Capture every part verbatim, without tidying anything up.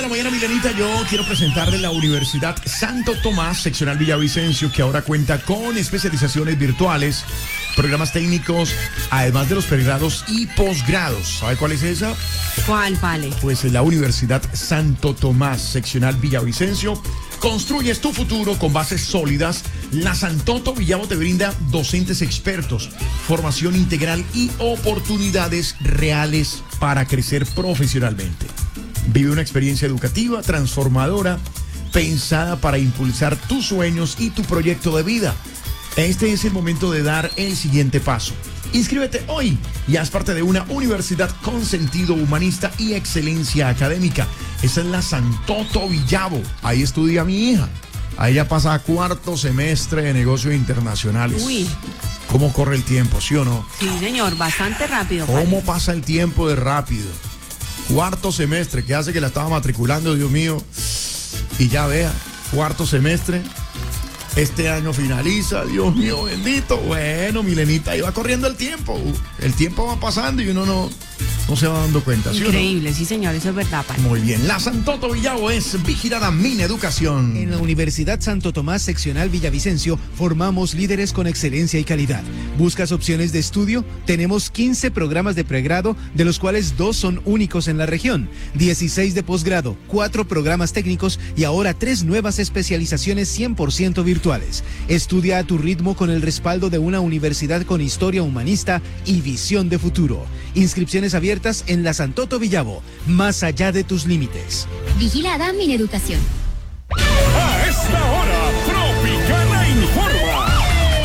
de la mañana, Milenita, yo quiero presentarle la Universidad Santo Tomás, seccional Villavicencio, que ahora cuenta con especializaciones virtuales, programas técnicos, además de los pregrados y posgrados. ¿Sabe cuál es esa? ¿Cuál, vale? Pues la Universidad Santo Tomás, seccional Villavicencio. Construyes tu futuro con bases sólidas. La Santoto Villavo te brinda docentes expertos, formación integral y oportunidades reales para crecer profesionalmente. Vive una experiencia educativa transformadora, pensada para impulsar tus sueños y tu proyecto de vida. Este es el momento de dar el siguiente paso. Inscríbete hoy y haz parte de una universidad con sentido humanista y excelencia académica. Esa es la Santoto Villavo. Ahí estudia mi hija. Ahí ya pasa a cuarto semestre de negocios internacionales. Uy. ¿Cómo corre el tiempo, sí o no? Sí, señor, bastante rápido. ¿Cómo vale. pasa el tiempo de rápido? Cuarto semestre, que hace que la estaba matriculando, Dios mío. Y ya vea, cuarto semestre. Este año finaliza, Dios mío bendito. Bueno, Milenita, ahí va corriendo el tiempo. El tiempo va pasando y uno no, no se va dando cuenta. ¿Sí Increíble, o no? Sí, señor, eso es verdad, vale. Muy bien. La Santoto Villavo es vigilada Mineducación. En la Universidad Santo Tomás, seccional Villavicencio, formamos líderes con excelencia y calidad. ¿Buscas opciones de estudio? Tenemos quince programas de pregrado, de los cuales dos son únicos en la región, dieciséis de posgrado, cuatro programas técnicos y ahora tres nuevas especializaciones cien por ciento virtuales. Estudia a tu ritmo con el respaldo de una universidad con historia humanista y visión de futuro. Inscripciones abiertas en la Santoto Villavo, más allá de tus límites. Vigilada Mineducación. A esta hora, Tropicana informa.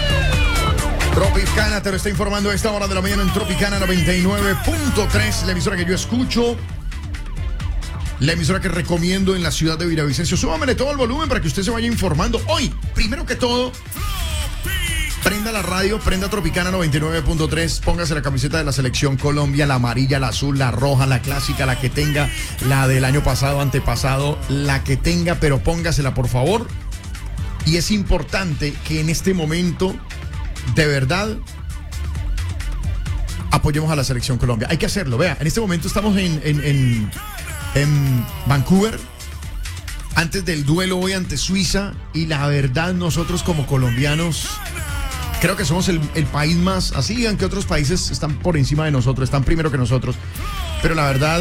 Tropicana te lo está informando a esta hora de la mañana en Tropicana noventa y nueve punto tres, la emisora que yo escucho. La emisora que recomiendo en la ciudad de Villavicencio. Súbamele todo el volumen para que usted se vaya informando. Hoy, primero que todo, prenda la radio, prenda Tropicana noventa y nueve punto tres, póngase la camiseta de la Selección Colombia, la amarilla, la azul, la roja, la clásica, la que tenga, la del año pasado, antepasado, la que tenga, pero póngasela por favor. Y es importante que en este momento, de verdad, apoyemos a la Selección Colombia. Hay que hacerlo, vea, en este momento estamos en... en, en en Vancouver, antes del duelo hoy ante Suiza, y la verdad nosotros como colombianos creo que somos el, el país más, así aunque otros países están por encima de nosotros, están primero que nosotros, pero la verdad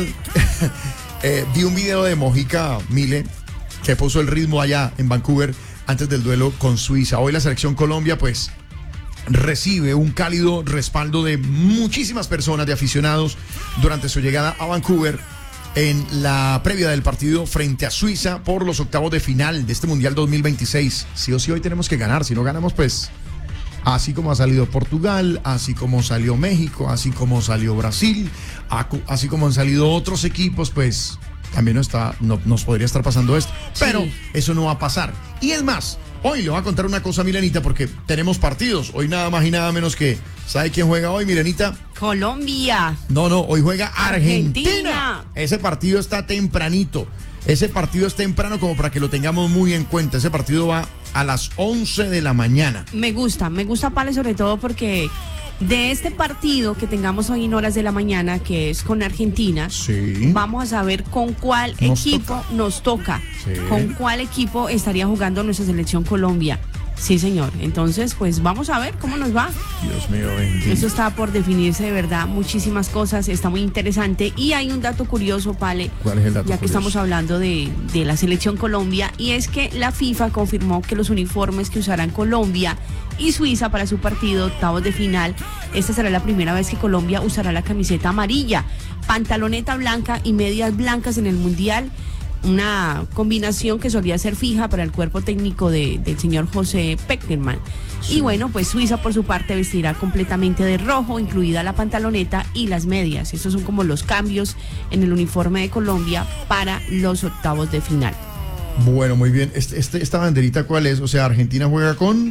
eh, vi un video de Mojica Mile que puso el ritmo allá en Vancouver antes del duelo con Suiza. Hoy la Selección Colombia pues recibe un cálido respaldo de muchísimas personas, de aficionados, durante su llegada a Vancouver en la previa del partido frente a Suiza por los octavos de final de este Mundial dos mil veintiséis. Sí o sí hoy tenemos que ganar, si no ganamos pues así como ha salido Portugal, así como salió México, así como salió Brasil, así como han salido otros equipos, pues también no está, no, nos podría estar pasando esto, pero sí, eso no va a pasar. Y es más, hoy le voy a contar una cosa, Milenita, porque tenemos partidos, hoy nada más y nada menos que, ¿sabe quién juega hoy, Milenita? Colombia. No, no, hoy juega Argentina. Argentina. Ese partido está tempranito. Ese partido es temprano como para que lo tengamos muy en cuenta. Ese partido va a las once de la mañana. Me gusta, me gusta, Pale, sobre todo porque de este partido que tengamos hoy en horas de la mañana, que es con Argentina, sí, vamos a saber con cuál nos equipo toca. nos toca, sí, con cuál equipo estaría jugando nuestra Selección Colombia. Sí, señor. Entonces, pues vamos a ver cómo nos va. Dios mío, bendito. Eso está por definirse, de verdad, muchísimas cosas, está muy interesante. Y hay un dato curioso, Pale. ¿Cuál es el dato Ya que curioso? estamos hablando de, de la Selección Colombia, y es que la FIFA confirmó que los uniformes que usarán Colombia y Suiza para su partido octavos de final, esta será la primera vez que Colombia usará la camiseta amarilla, pantaloneta blanca y medias blancas en el Mundial. Una combinación que solía ser fija para el cuerpo técnico de, del señor José Peckerman. Sí. Y bueno, pues Suiza por su parte vestirá completamente de rojo, incluida la pantaloneta y las medias. Esos son como los cambios en el uniforme de Colombia para los octavos de final. Bueno, muy bien. Este, este, ¿Esta banderita cuál es? O sea, Argentina juega con...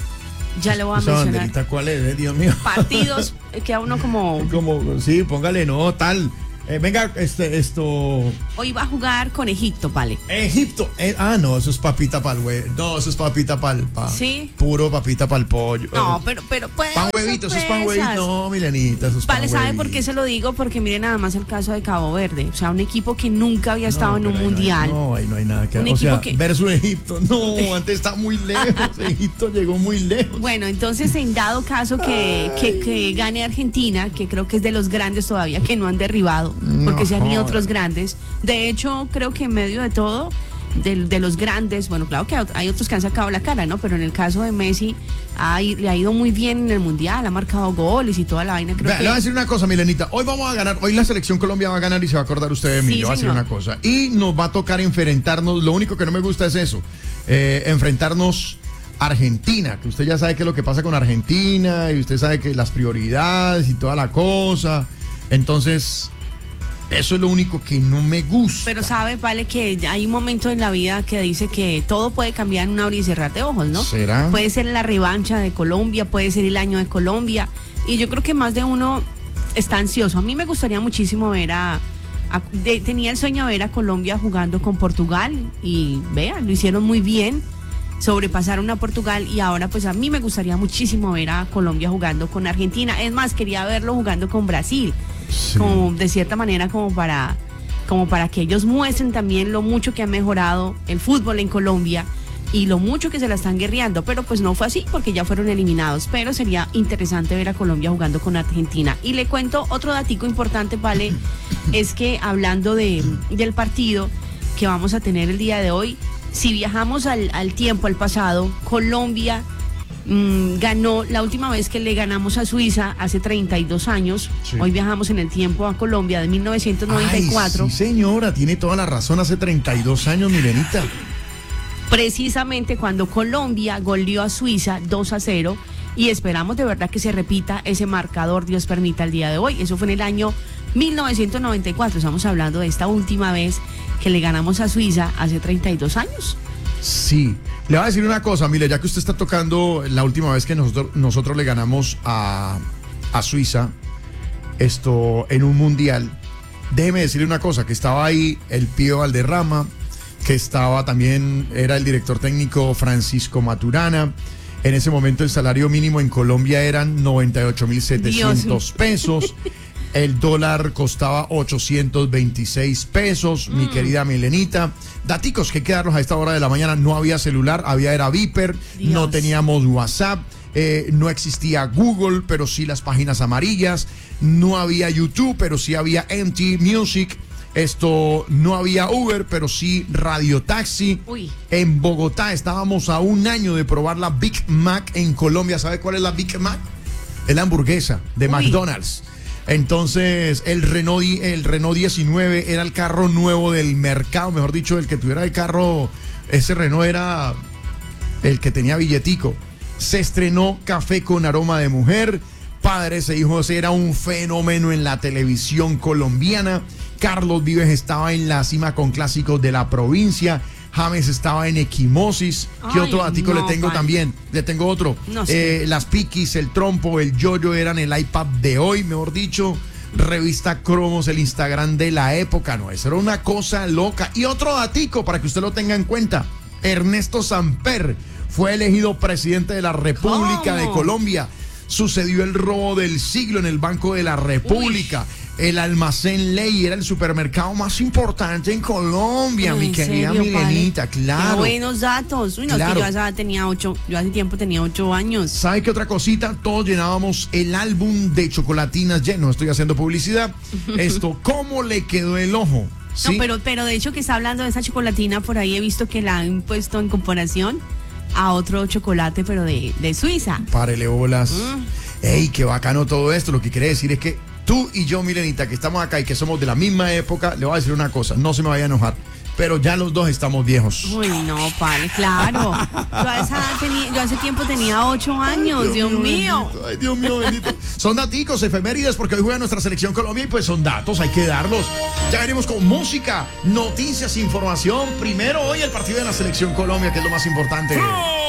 Ya le voy a ¿Esa mencionar. banderita cuál es? Eh, Dios mío. Partidos, queda uno como... como, sí, póngale, no, tal... Eh, venga, este, esto. Hoy va a jugar con Egipto, vale. Egipto. Eh, ah, no, eso es papita para el hue- No, eso es papita para el pa, Sí. Puro papita para el pollo. No, Eh, pero, pero puede pan haber huevito, eso es pan sorpresas. huevito. No, Milenita, eso es pan Vale, ¿sabe huevito. por qué se lo digo? Porque mire nada más el caso de Cabo Verde. O sea, un equipo que nunca había estado No, en un pero ahí no hay- mundial. No, ahí no hay nada que Un hacer. O sea, equipo que- versus Egipto. No, antes está muy lejos. Egipto llegó muy lejos. Bueno, entonces en dado caso que, que, que gane Argentina, que creo que es de los grandes todavía que no han derribado, porque No se han ido joda. otros grandes. De hecho, creo que en medio de todo, de, de los grandes, bueno, claro que hay otros que han sacado la cara, ¿no? Pero en el caso de Messi, ha i- le ha ido muy bien en el Mundial, ha marcado goles y toda la vaina. Creo Vea, que... le voy a decir una cosa, Milenita. Hoy vamos a ganar, hoy la selección Colombia va a ganar y se va a acordar usted de mí. Sí, Le voy a decir señor. una cosa. Y nos va a tocar enfrentarnos. Lo único que no me gusta es eso. eh, enfrentarnos a Argentina, que usted ya sabe qué es lo que pasa con Argentina y usted sabe que las prioridades y toda la cosa. Entonces, eso es lo único que no me gusta. Pero sabe, vale, que hay un momento en la vida que dice que todo puede cambiar en un abrir y cerrar de ojos, ¿no? ¿Será? Puede ser la revancha de Colombia, puede ser el año de Colombia. Y yo creo que más de uno está ansioso. A mí me gustaría muchísimo ver a... a- de- tenía el sueño de ver a Colombia jugando con Portugal y vean, lo hicieron muy bien. Sobrepasaron a Portugal y ahora pues a mí me gustaría muchísimo ver a Colombia jugando con Argentina. Es más, quería verlo jugando con Brasil. Sí. Como de cierta manera como para como para que ellos muestren también lo mucho que ha mejorado el fútbol en Colombia y lo mucho que se la están guerreando, pero pues no fue así porque ya fueron eliminados, pero sería interesante ver a Colombia jugando con Argentina. Y le cuento otro datico importante, vale, es que hablando de, del partido que vamos a tener el día de hoy, si viajamos al, al tiempo, al pasado, Colombia mm, ganó la última vez que le ganamos a Suiza hace treinta y dos años. Sí. Hoy viajamos en el tiempo a Colombia de mil novecientos noventa y cuatro. Ay, sí, señora, tiene toda la razón. Hace treinta y dos años, Milenita. Precisamente cuando Colombia goleó a Suiza dos a cero y esperamos de verdad que se repita ese marcador, Dios permita, el día de hoy. Eso fue en el año mil novecientos noventa y cuatro. Estamos hablando de esta última vez que le ganamos a Suiza hace treinta y dos años. Sí, le voy a decir una cosa, mire, ya que usted está tocando la última vez que nosotros, nosotros le ganamos a, a Suiza, esto en un mundial, déjeme decirle una cosa, que estaba ahí el Pío Valderrama, que estaba también, era el director técnico Francisco Maturana. En ese momento el salario mínimo en Colombia eran noventa y ocho mil setecientos pesos. El dólar costaba ochocientos veintiséis pesos, mi querida Milenita. Daticos que hay que darlos a esta hora de la mañana. No había celular, había era Viper, Dios. no teníamos WhatsApp, eh, no existía Google, pero sí las páginas amarillas. No había YouTube, pero sí había M T V Music. Esto, no había Uber, pero sí Radio Taxi. Uy. En Bogotá estábamos a un año de probar la Big Mac en Colombia. ¿Sabe cuál es la Big Mac? Es la hamburguesa de Uy. McDonald's. Entonces, el Renault, di- el Renault diecinueve era el carro nuevo del mercado, mejor dicho, el que tuviera el carro, ese Renault era el que tenía billetico. Se estrenó Café con Aroma de Mujer, Padres e Hijos era un fenómeno en la televisión colombiana. Carlos Vives estaba en la cima con clásicos de la provincia. James estaba en Equimosis. ¿Qué Ay, otro datico no, le tengo vale. también? Le tengo otro. No sé. Eh, las Piquis, el Trompo, el Yoyo eran el iPad de hoy, mejor dicho. Revista Cromos, el Instagram de la época. No, eso era una cosa loca. Y otro datico para que usted lo tenga en cuenta. Ernesto Samper fue elegido presidente de la República ¿Cómo? de Colombia. Sucedió el robo del siglo en el Banco de la República. El almacén Ley era el supermercado más importante en Colombia, mi ¿En querida serio, Milenita, padre? claro. Qué buenos datos. Uy, no, es Claro. que yo hace, tenía ocho, yo hace tiempo tenía ocho años. ¿Sabe qué otra cosita? Todos llenábamos el álbum de chocolatinas lleno. Estoy haciendo publicidad. Esto, ¿cómo le quedó el ojo? ¿Sí? No, pero, pero de hecho que está hablando de esa chocolatina, por ahí he visto que la han puesto en comparación a otro chocolate, pero de, de Suiza. Párele bolas. Mm. Ey, qué bacano todo esto. Lo que quiere decir es que tú y yo, Milenita, que estamos acá y que somos de la misma época, le voy a decir una cosa, no se me vaya a enojar, pero ya los dos estamos viejos. Uy, no, padre, claro. Yo, a esa edad tenía- yo hace tiempo tenía ocho años, Dios, mío. Bendito, ay, Dios mío, bendito. Son daticos, efemérides, porque hoy juega nuestra selección Colombia y pues son datos, hay que darlos. Ya venimos con música, noticias, información. Primero hoy el partido de la selección Colombia, que es lo más importante.